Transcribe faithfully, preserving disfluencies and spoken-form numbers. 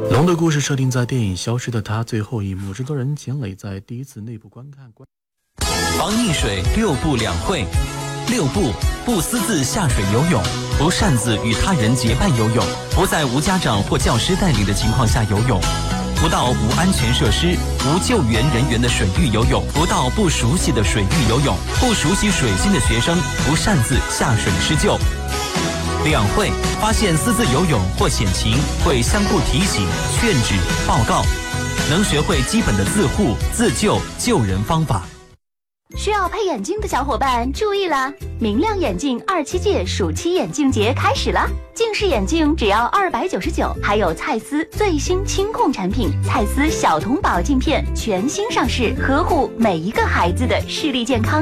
龙的故事设定在电影《消失的她》最后一幕，制作人钱磊在第一次内部观看观防溺水六步两会。六步：不私自下水游泳，不擅自与他人结伴游泳，不在无家长或教师带领的情况下游泳，不到无安全设施、无救援人员的水域游泳，不到不熟悉的水域游泳，不熟悉水性的学生不擅自下水施救。两会：发现私自游泳或险情，会相互提醒、劝止、报告，能学会基本的自护、自救、救人方法。 需要配眼镜的小伙伴注意了，明亮眼镜二七届暑期眼镜节开始了，近视眼镜只要二百九十九，还有蔡司最新清控产品蔡司小童宝镜片全新上市，呵护每一个孩子的视力健康。